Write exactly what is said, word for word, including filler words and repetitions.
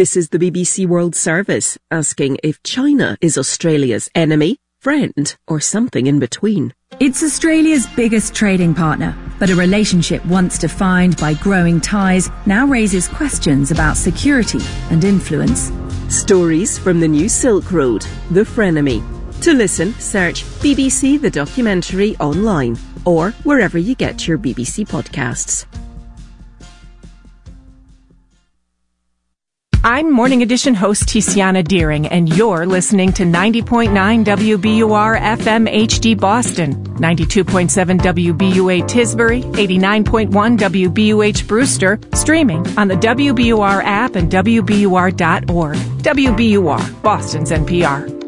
This is the B B C World Service asking if China is Australia's enemy, friend, or something in between. It's Australia's biggest trading partner, but a relationship once defined by growing ties now raises questions about security and influence. Stories from the new Silk Road, the frenemy. To listen, search B B C The Documentary online or wherever you get your B B C podcasts. I'm Morning Edition host Tiziana Deering, and you're listening to ninety point nine W B U R F M H D Boston, ninety-two point seven W B U A Tisbury, eighty-nine point one W B U H Brewster, streaming on the W B U R app and W B U R dot org. W B U R, Boston's N P R.